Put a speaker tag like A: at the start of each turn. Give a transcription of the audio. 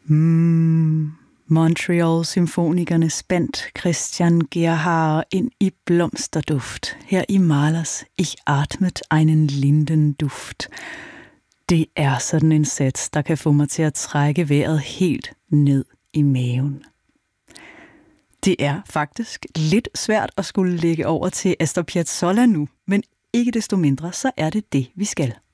A: Montreal-symfonikernes band Christian Gerhaher ind i blomsterduft. Her i Mahlers Ich atmet einen Lindenduft. Det er sådan en sats, der kan få mig til at trække vejret helt ned i maven. Det er faktisk lidt svært at skulle lægge over til Astor Piazzolla nu, men ikke desto mindre, så er det det, vi skal.